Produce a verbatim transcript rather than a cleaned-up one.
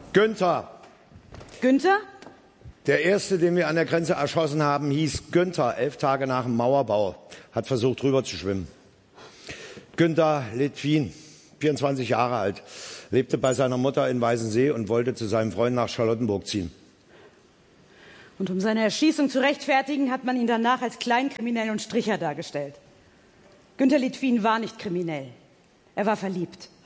Günther. Günther? Der erste, den wir an der Grenze erschossen haben, hieß Günther, elf Tage nach dem Mauerbau. Hat versucht, rüber zu schwimmen. Günther Litwin, vierundzwanzig Jahre alt, lebte bei seiner Mutter in Weißensee und wollte zu seinem Freund nach Charlottenburg ziehen. Und um seine Erschießung zu rechtfertigen, hat man ihn danach als Kleinkriminell und Stricher dargestellt. Günther Litwin war nicht kriminell. Er war verliebt.